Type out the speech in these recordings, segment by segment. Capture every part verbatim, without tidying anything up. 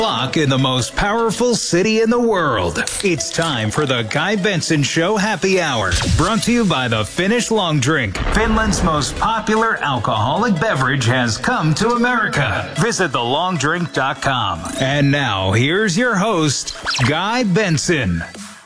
Block in the most powerful city in the world. It's time for the Guy Benson Show Happy Hour, brought to you by the Finnish Long Drink. Finland's most popular alcoholic beverage has come to America. Visit the long drink dot com. And now, here's your host, Guy Benson.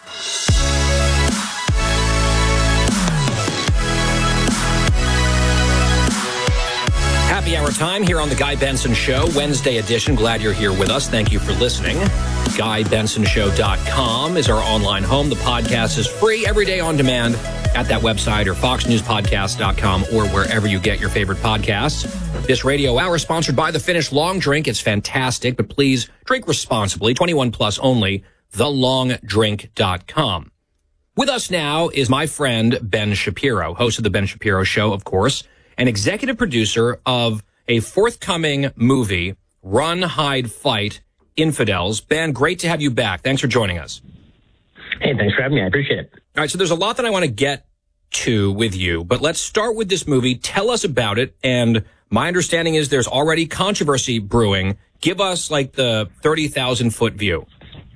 Happy hour time here on the Guy Benson Show, Wednesday edition. Glad you're here with us. Thank you for listening. Guy Benson Show dot com is our online home. The podcast is free every day on demand at that website or fox news podcast dot com or wherever you get your favorite podcasts. This radio hour is sponsored by the Finnish Long Drink. It's fantastic, but please drink responsibly. twenty-one plus only. the long drink dot com. With us now is my friend Ben Shapiro, host of The Ben Shapiro Show, of course, and executive producer of a forthcoming movie, Run, Hide, Fight, Infidels. Ben, great to have you back. Thanks for joining us. Hey, thanks for having me. I appreciate it. All right, so there's a lot that I want to get to with you, but let's start with this movie. Tell us about it, and my understanding is there's already controversy brewing. Give us, like, the thirty thousand foot view.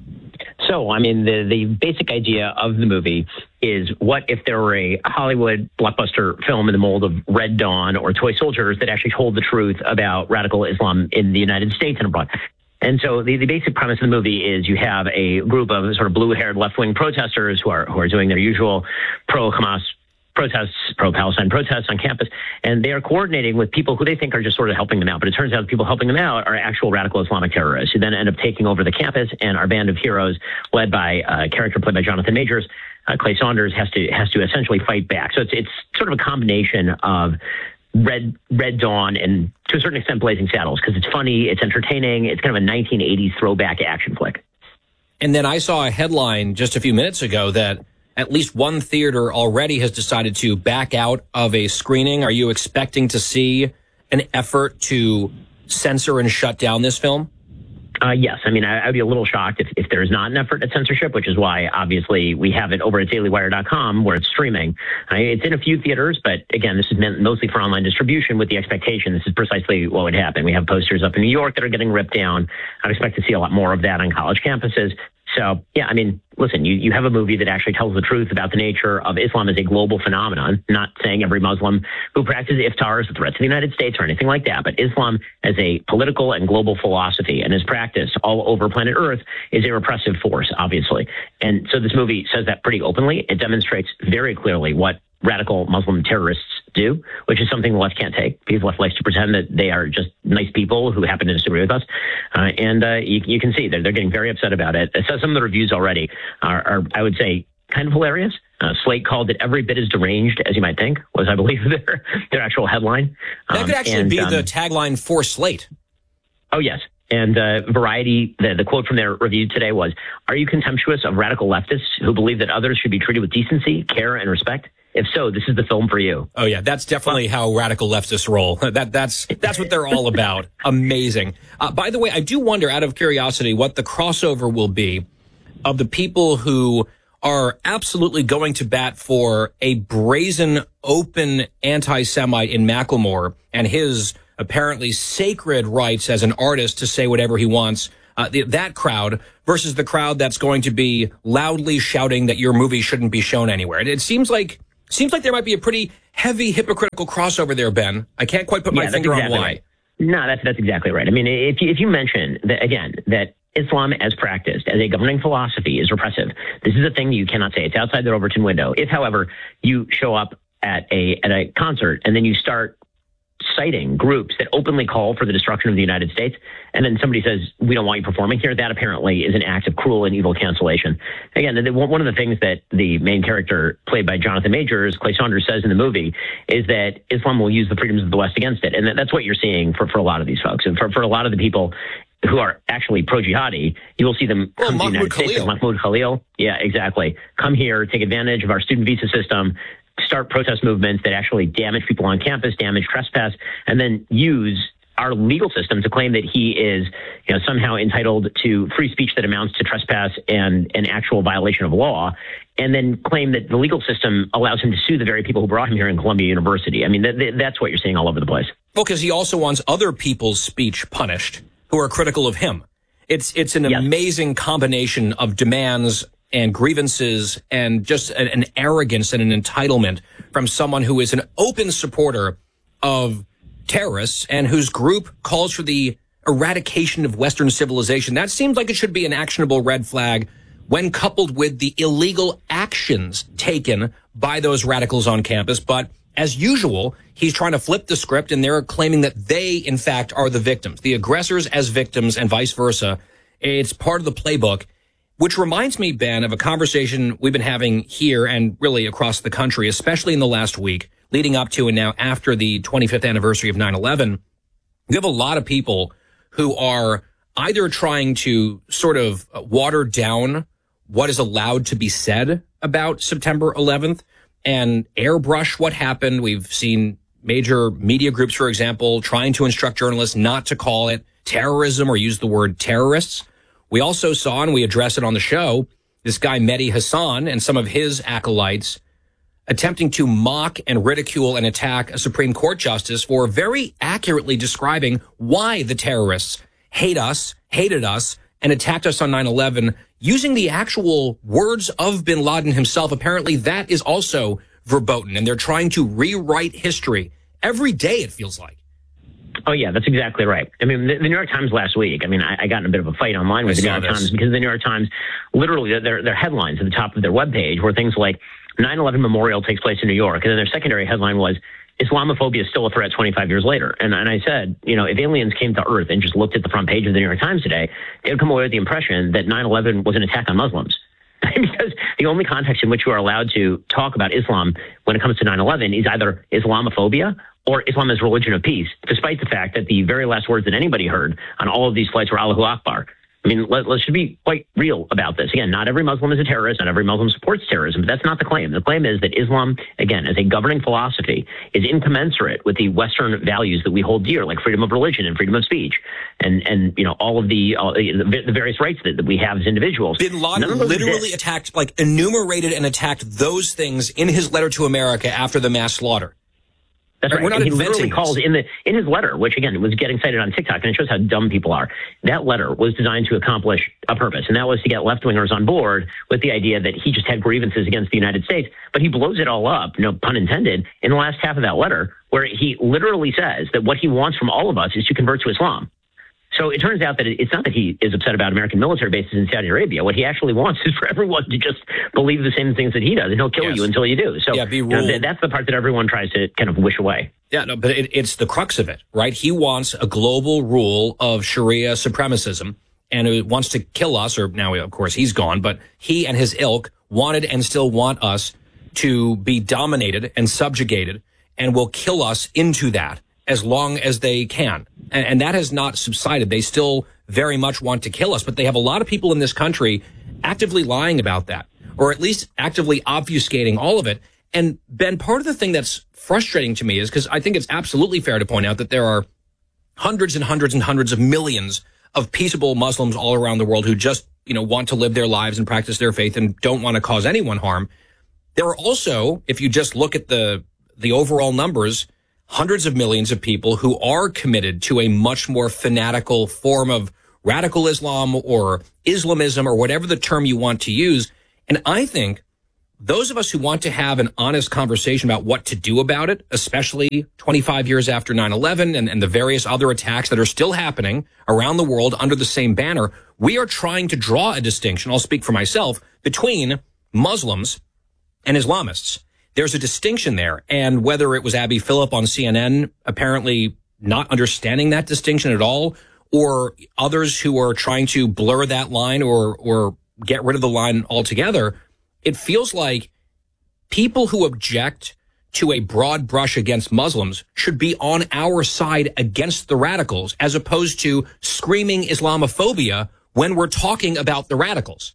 So, I mean, the, the basic idea of the movie is, what if there were a Hollywood blockbuster film in the mold of Red Dawn or Toy Soldiers that actually told the truth about radical Islam in the United States and abroad? And so the, the basic premise of the movie is you have a group of sort of blue-haired left-wing protesters who are who are doing their usual pro-Hamas protests, pro-Palestine protests on campus, and they are coordinating with people who they think are just sort of helping them out. But it turns out the people helping them out are actual radical Islamic terrorists who then end up taking over the campus, and our band of heroes, led by a character played by Jonathan Majors, uh, Clay Saunders, has to has to essentially fight back. So it's it's sort of a combination of Red Red Dawn and, to a certain extent, Blazing Saddles, because it's funny, it's entertaining, it's kind of a nineteen eighties throwback action flick. And then I saw a headline just a few minutes ago that at least one theater already has decided to back out of a screening. Are you expecting to see an effort to censor and shut down this film? Uh, yes. I mean, I, I'd be a little shocked if, if there's not an effort at censorship, which is why, obviously, we have it over at daily wire dot com, where it's streaming. Uh, it's in a few theaters, but again, this is meant mostly for online distribution with the expectation this is precisely what would happen. We have posters up in New York that are getting ripped down. I'd expect to see a lot more of that on college campuses. So, yeah, I mean, listen, you, you have a movie that actually tells the truth about the nature of Islam as a global phenomenon, not saying every Muslim who practices iftar is a threat to the United States or anything like that, but Islam as a political and global philosophy and as practiced all over planet Earth is a repressive force, obviously. And so this movie says that pretty openly. It demonstrates very clearly what radical Muslim terrorists do, which is something the left can't take, because the left likes to pretend that they are just nice people who happen to disagree with us. Uh, and uh, you, you can see they're, they're getting very upset about it. So some of the reviews already are, are I would say, kind of hilarious. Uh, Slate called it every bit as deranged as you might think, was, I believe, their, their actual headline. That could actually um, and, be um, the tagline for Slate. Oh, yes. And uh, Variety, the, the quote from their review today was, "Are you contemptuous of radical leftists who believe that others should be treated with decency, care, and respect? If so, this is the film for you." Oh, yeah, that's definitely how radical leftists roll. That That's that's what they're all about. Amazing. Uh, by the way, I do wonder, out of curiosity, what the crossover will be of the people who are absolutely going to bat for a brazen, open anti-Semite in Macklemore and his apparently sacred rights as an artist to say whatever he wants. Uh, the, that crowd versus the crowd that's going to be loudly shouting that your movie shouldn't be shown anywhere. It, it seems like seems like there might be a pretty heavy hypocritical crossover there, Ben. I can't quite put my yeah, finger exactly on why. Right. No, that's that's exactly right. I mean, if you, if you mention that, again, that Islam as practiced as a governing philosophy is repressive, this is a thing you cannot say. It's outside their Overton window. If, however, you show up at a at a concert and then you start citing groups that openly call for the destruction of the United States, and then somebody says, "We don't want you performing here," that apparently is an act of cruel and evil cancellation. Again, one of the things that the main character, played by Jonathan Majors, Clay Saunders, says in the movie is that Islam will use the freedoms of the West against it. And that's what you're seeing for, for a lot of these folks. And for, for a lot of the people who are actually pro-jihadi, you will see them come well, to the United Khalil. States. Mahmoud Khalil. Yeah, exactly. Come here, take advantage of our student visa system, start protest movements that actually damage people on campus, damage trespass, and then use our legal system to claim that he is, you know, somehow entitled to free speech that amounts to trespass and an actual violation of law, and then claim that the legal system allows him to sue the very people who brought him here in Columbia University. I mean, th- th- that's what you're seeing all over the place. Well, because he also wants other people's speech punished who are critical of him. It's it's an yes. amazing combination of demands and grievances and just an, an arrogance and an entitlement from someone who is an open supporter of terrorists and whose group calls for the eradication of Western civilization. That seems like it should be an actionable red flag when coupled with the illegal actions taken by those radicals on campus. But as usual, he's trying to flip the script, and they're claiming that they, in fact, are the victims, the aggressors as victims, and vice versa. It's part of the playbook, which reminds me, Ben, of a conversation we've been having here and really across the country, especially in the last week, leading up to and now after the twenty-fifth anniversary of nine eleven. We have a lot of people who are either trying to sort of water down what is allowed to be said about September eleventh and airbrush what happened. We've seen major media groups, for example, trying to instruct journalists not to call it terrorism or use the word terrorists. We also saw, and we address it on the show, this guy Mehdi Hassan and some of his acolytes attempting to mock and ridicule and attack a Supreme Court justice for very accurately describing why the terrorists hate us, hated us, and attacked us on nine eleven, using the actual words of bin Laden himself. Apparently that is also verboten, and they're trying to rewrite history every day, it feels like. Oh, yeah, that's exactly right. I mean, the, the New York Times last week, I mean, I, I got in a bit of a fight online with I the New York this. Times because the New York Times, literally, their, their headlines at the top of their webpage were things like nine eleven memorial takes place in New York. And then their secondary headline was, Islamophobia is still a threat twenty-five years later. And, and I said, you know, if aliens came to Earth and just looked at the front page of the New York Times today, they would come away with the impression that nine eleven was an attack on Muslims. Because the only context in which you are allowed to talk about Islam when it comes to nine eleven is either Islamophobia or Islam as religion of peace, despite the fact that the very last words that anybody heard on all of these flights were Allahu Akbar. I mean, let, let's should be quite real about this. Again, not every Muslim is a terrorist, not every Muslim supports terrorism, but that's not the claim. The claim is that Islam, again, as a governing philosophy, is incommensurate with the Western values that we hold dear, like freedom of religion and freedom of speech, and, and you know, all of the, uh, the, the various rights that, that we have as individuals. Bin Laden literally attacked, like enumerated and attacked those things in his letter to America after the mass slaughter. That's right. We're not and he literally this. calls in the in his letter, which again was getting cited on TikTok, and it shows how dumb people are. That letter was designed to accomplish a purpose, and that was to get left-wingers on board with the idea that he just had grievances against the United States. But he blows it all up, no pun intended, in the last half of that letter, where he literally says that what he wants from all of us is to convert to Islam. So it turns out that it's not that he is upset about American military bases in Saudi Arabia. What he actually wants is for everyone to just believe the same things that he does, and he'll kill yes. you until you do. So yeah, be you know, that's the part that everyone tries to kind of wish away. Yeah, no, but it, it's the crux of it, right? He wants a global rule of Sharia supremacism, and it wants to kill us, or now, of course, he's gone, but he and his ilk wanted and still want us to be dominated and subjugated, and will kill us into that as long as they can. And, and that has not subsided. They still very much want to kill us, but they have a lot of people in this country actively lying about that, or at least actively obfuscating all of it. And Ben, part of the thing that's frustrating to me is because I think it's absolutely fair to point out that there are hundreds and hundreds and hundreds of millions of peaceable Muslims all around the world who just, you know, want to live their lives and practice their faith and don't want to cause anyone harm. There are also, if you just look at the the overall numbers, hundreds of millions of people who are committed to a much more fanatical form of radical Islam or Islamism or whatever the term you want to use. And I think those of us who want to have an honest conversation about what to do about it, especially twenty-five years after nine eleven and, and the various other attacks that are still happening around the world under the same banner, we are trying to draw a distinction, I'll speak for myself, between Muslims and Islamists. There's a distinction there, and whether it was Abby Phillip on C N N apparently not understanding that distinction at all, or others who are trying to blur that line or or get rid of the line altogether, it feels like people who object to a broad brush against Muslims should be on our side against the radicals, as opposed to screaming Islamophobia when we're talking about the radicals.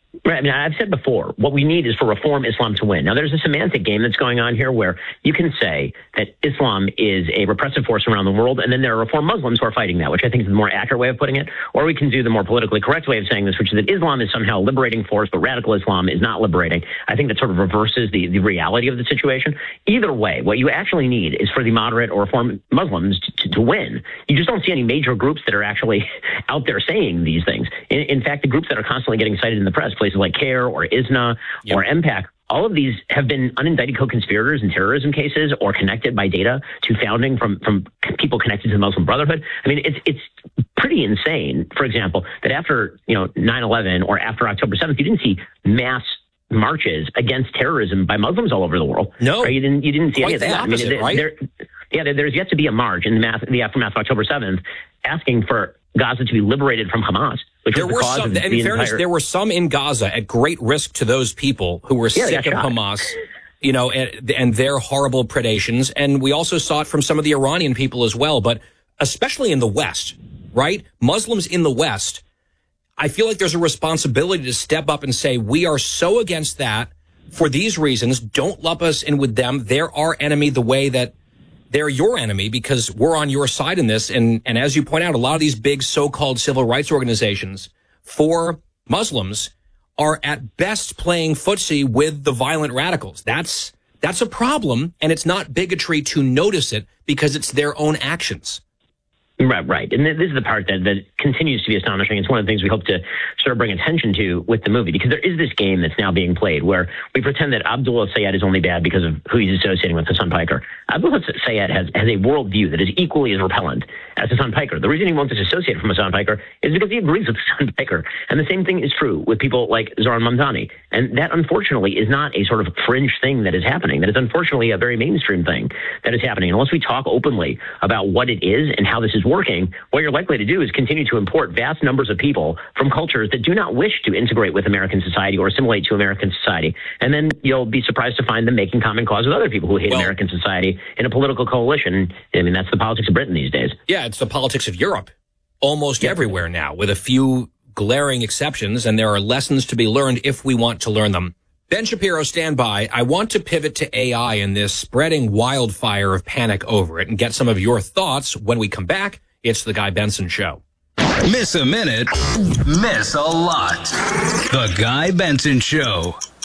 Right. I mean, I've said before, what we need is for Reform Islam to win. Now, there's a semantic game that's going on here where you can say that Islam is a repressive force around the world, and then there are Reform Muslims who are fighting that, which I think is the more accurate way of putting it. Or we can do the more politically correct way of saying this, which is that Islam is somehow a liberating force, but radical Islam is not liberating. I think that sort of reverses the, the reality of the situation. Either way, what you actually need is for the moderate or Reform Muslims to, to win. You just don't see any major groups that are actually out there saying these things. In, in fact, the groups that are constantly getting cited in the press, places like CARE or I S N A yep. or M PAC, all of these have been unindicted co-conspirators in terrorism cases or connected by data to founding from, from people connected to the Muslim Brotherhood. I mean, it's it's pretty insane, for example, that after, you know, nine eleven or after October seventh, you didn't see mass marches against terrorism by Muslims all over the world. No. Right? You didn't you didn't see Quite any of that. The opposite, I mean, right? there, yeah, there, there's yet to be a march in the, math, the aftermath of October seventh asking for Gaza to be liberated from Hamas. Which there was the were cause some, of the in fairness, entire... there were some in Gaza at great risk to those people who were yeah, sick of shot. Hamas, you know, and, and their horrible predations. And we also saw it from some of the Iranian people as well, but especially in the West, right? Muslims in the West, I feel like there's a responsibility to step up and say, we are so against that for these reasons. Don't lump us in with them. They're our enemy the way that they're your enemy, because we're on your side in this. And, and as you point out, a lot of these big so-called civil rights organizations for Muslims are at best playing footsie with the violent radicals. That's, that's a problem. And it's not bigotry to notice it because it's their own actions. Right, right. And this is the part that, that continues to be astonishing. It's one of the things we hope to sort of bring attention to with the movie, because there is this game that's now being played where we pretend that Abdullah Sayed is only bad because of who he's associating with Hassan Piker. Abdullah Sayed has, has a worldview that is equally as repellent as Hassan Piker. The reason he won't disassociate from Hassan Piker is because he agrees with Hassan Piker. And the same thing is true with people like Zoran Mamdani. And that, unfortunately, is not a sort of fringe thing that is happening. That is, unfortunately, a very mainstream thing that is happening. Unless we talk openly about what it is and how this is working, what you're likely to do is continue to import vast numbers of people from cultures that do not wish to integrate with American society or assimilate to American society. And then you'll be surprised to find them making common cause with other people who hate well, American society in a political coalition. I mean, that's the politics of Britain these days. Yeah, it's the politics of Europe almost yeah. everywhere now, with a few glaring exceptions, and there are lessons to be learned if we want to learn them. Ben Shapiro, stand by. I want to pivot to A I and this spreading wildfire of panic over it and get some of your thoughts when we come back. It's the Guy Benson Show. Miss a minute, miss a lot. The Guy Benson Show.